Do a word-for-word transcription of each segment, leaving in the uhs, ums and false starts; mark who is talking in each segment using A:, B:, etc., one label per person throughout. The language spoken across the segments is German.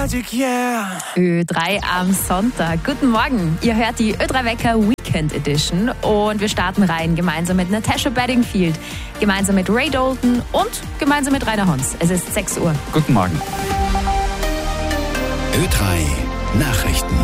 A: magic, yeah.
B: Ö drei am Sonntag. Guten Morgen. Ihr hört die Ö drei Wecker Weekend Edition und wir starten rein gemeinsam mit Natasha Bedingfield, gemeinsam mit Ray Dalton und gemeinsam mit Rainer Hons. Es ist sechs Uhr.
C: Guten Morgen.
D: Ö drei Nachrichten.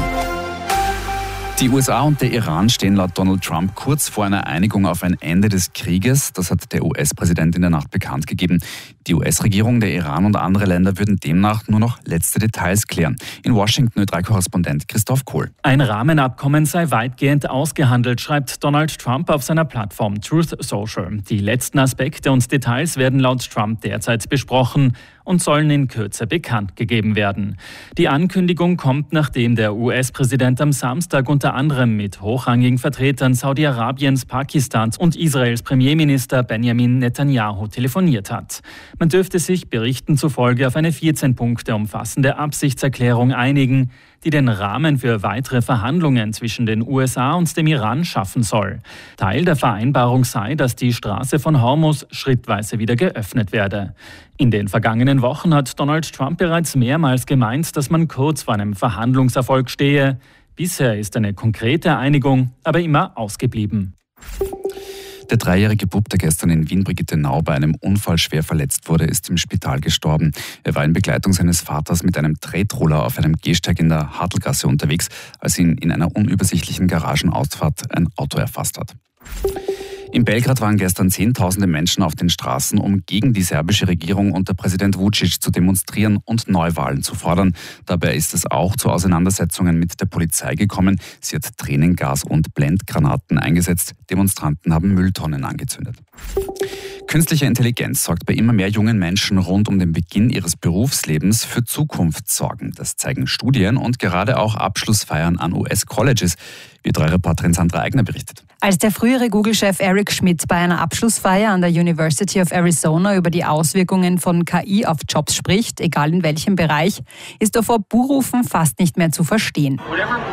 C: Die U S A und der Iran stehen laut Donald Trump kurz vor einer Einigung auf ein Ende des Krieges. Das hat der U S-Präsident in der Nacht bekannt gegeben. Die U S-Regierung, der Iran und andere Länder würden demnach nur noch letzte Details klären. In Washington Ö drei Korrespondent Christoph Kohl.
E: Ein Rahmenabkommen sei weitgehend ausgehandelt, schreibt Donald Trump auf seiner Plattform Truth Social. Die letzten Aspekte und Details werden laut Trump derzeit besprochen und sollen in Kürze bekannt gegeben werden. Die Ankündigung kommt, nachdem der U S-Präsident am Samstag unter anderem mit hochrangigen Vertretern Saudi-Arabiens, Pakistans und Israels Premierminister Benjamin Netanyahu telefoniert hat. Man dürfte sich Berichten zufolge auf eine vierzehn Punkte umfassende Absichtserklärung einigen, die den Rahmen für weitere Verhandlungen zwischen den U S A und dem Iran schaffen soll. Teil der Vereinbarung sei, dass die Straße von Hormuz schrittweise wieder geöffnet werde. In den vergangenen Wochen hat Donald Trump bereits mehrmals gemeint, dass man kurz vor einem Verhandlungserfolg stehe. Bisher ist eine konkrete Einigung aber immer ausgeblieben.
C: Der dreijährige Bub, der gestern in Wien-Brigittenau bei einem Unfall schwer verletzt wurde, ist im Spital gestorben. Er war in Begleitung seines Vaters mit einem Tretroller auf einem Gehsteig in der Hartlgasse unterwegs, als ihn in einer unübersichtlichen Garagenausfahrt ein Auto erfasst hat. In Belgrad waren gestern Zehntausende Menschen auf den Straßen, um gegen die serbische Regierung unter Präsident Vučić zu demonstrieren und Neuwahlen zu fordern. Dabei ist es auch zu Auseinandersetzungen mit der Polizei gekommen. Sie hat Tränengas und Blendgranaten eingesetzt. Demonstranten haben Mülltonnen angezündet. Künstliche Intelligenz sorgt bei immer mehr jungen Menschen rund um den Beginn ihres Berufslebens für Zukunftssorgen. Das zeigen Studien und gerade auch Abschlussfeiern an U S-Colleges, wie drei Reporterin Sandra Eigner berichtet.
F: Als der frühere Google-Chef Eric Schmidt bei einer Abschlussfeier an der University of Arizona über die Auswirkungen von K I auf Jobs spricht, egal in welchem Bereich, ist er vor Buhrufen fast nicht mehr zu verstehen.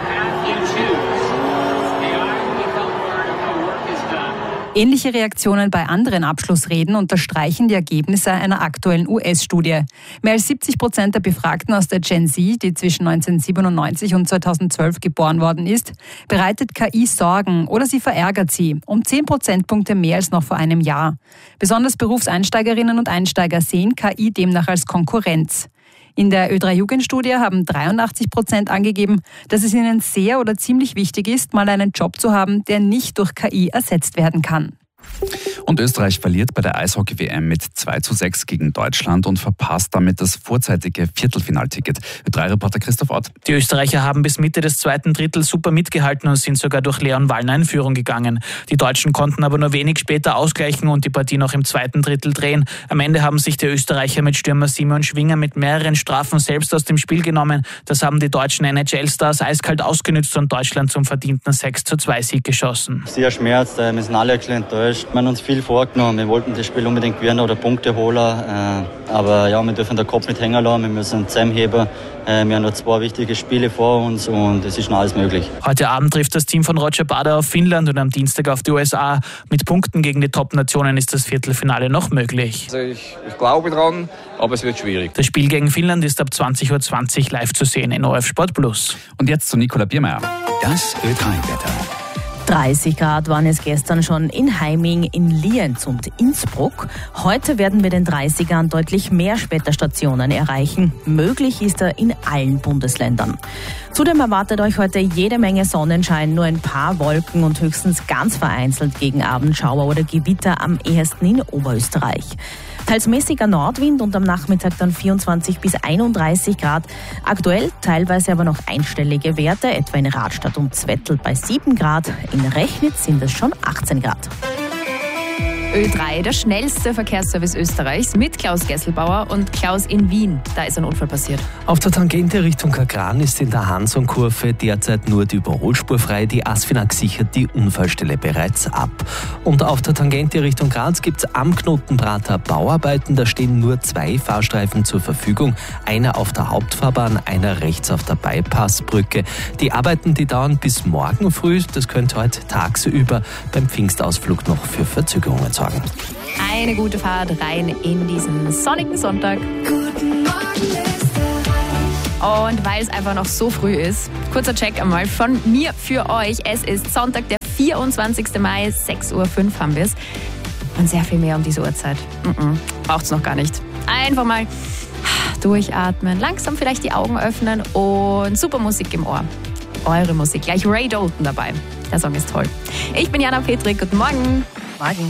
F: Ähnliche Reaktionen bei anderen Abschlussreden unterstreichen die Ergebnisse einer aktuellen U S-Studie. Mehr als siebzig Prozent der Befragten aus der Gen Z, die zwischen neunzehnhundertsiebenundneunzig und zweitausendzwölf geboren worden ist, bereitet K I Sorgen oder sie verärgert sie, um zehn Prozentpunkte mehr als noch vor einem Jahr. Besonders Berufseinsteigerinnen und Einsteiger sehen K I demnach als Konkurrenz. In der Ö drei Jugendstudie haben dreiundachtzig Prozent angegeben, dass es ihnen sehr oder ziemlich wichtig ist, mal einen Job zu haben, der nicht durch K I ersetzt werden kann.
C: Und Österreich verliert bei der Eishockey-W M mit zwei zu sechs gegen Deutschland und verpasst damit das vorzeitige Viertelfinalticket. Ö drei Reporter Christoph Ott.
G: Die Österreicher haben bis Mitte des zweiten Drittels super mitgehalten und sind sogar durch Leon Wallner in Führung gegangen. Die Deutschen konnten aber nur wenig später ausgleichen und die Partie noch im zweiten Drittel drehen. Am Ende haben sich die Österreicher mit Stürmer Simon Schwinger mit mehreren Strafen selbst aus dem Spiel genommen. Das haben die deutschen N H L-Stars eiskalt ausgenützt und Deutschland zum verdienten sechs zu zwei Sieg geschossen.
H: Sehr schmerzt, wir sind alle ein bisschen enttäuscht. Wir haben uns viel vorgenommen. Wir wollten das Spiel unbedingt gewinnen oder Punkte holen. Aber ja, wir dürfen den Kopf nicht hängen lassen. Wir müssen zusammenheben. Wir haben noch zwei wichtige Spiele vor uns und es ist noch alles möglich.
G: Heute Abend trifft das Team von Roger Bader auf Finnland und am Dienstag auf die U S A. Mit Punkten gegen die Top-Nationen ist das Viertelfinale noch möglich.
I: Also ich, ich glaube dran, aber es wird schwierig.
G: Das Spiel gegen Finnland ist ab zwanzig Uhr zwanzig live zu sehen in O R F Sport Plus.
C: Und jetzt zu Nicola Biermeier.
D: Das Ö drei Wetter.
B: dreißig Grad waren es gestern schon in Heiming, in Lienz und Innsbruck. Heute werden wir den dreißigern deutlich mehr Wetterstationen erreichen. Möglich ist er in allen Bundesländern. Zudem erwartet euch heute jede Menge Sonnenschein, nur ein paar Wolken und höchstens ganz vereinzelt gegen Abendschauer oder Gewitter am ehesten in Oberösterreich. Teils mäßiger Nordwind und am Nachmittag dann vierundzwanzig bis einunddreißig Grad. Aktuell teilweise aber noch einstellige Werte, etwa in Radstadt und Zwettl bei sieben Grad. In Rechnitz sind es schon achtzehn Grad. Ö drei, der schnellste Verkehrsservice Österreichs mit Klaus Gesselbauer und Klaus in Wien. Da ist ein Unfall passiert.
J: Auf der Tangente Richtung Kagran ist in der Hanson-Kurve derzeit nur die Überholspur frei. Die ASFINAG sichert die Unfallstelle bereits ab. Und auf der Tangente Richtung Graz gibt es am Knotenprater Bauarbeiten. Da stehen nur zwei Fahrstreifen zur Verfügung. Einer auf der Hauptfahrbahn, einer rechts auf der Bypassbrücke. Die Arbeiten, die dauern bis morgen früh. Das könnte heute tagsüber beim Pfingstausflug noch für Verzögerungen sorgen.
B: Eine gute Fahrt rein in diesen sonnigen Sonntag.
A: Guten Morgen, Österreich. Und weil es einfach noch so früh ist, kurzer Check einmal von mir für euch. Es ist Sonntag, der vierundzwanzigsten Mai, sechs Uhr fünf haben wir es. Und sehr viel mehr um diese Uhrzeit. Braucht es noch gar nicht. Einfach mal durchatmen, langsam vielleicht die Augen öffnen und super Musik im Ohr. Eure Musik, gleich Ray Dalton dabei. Der Song ist toll. Ich bin Jana Petrik, guten Morgen.
B: Morgen.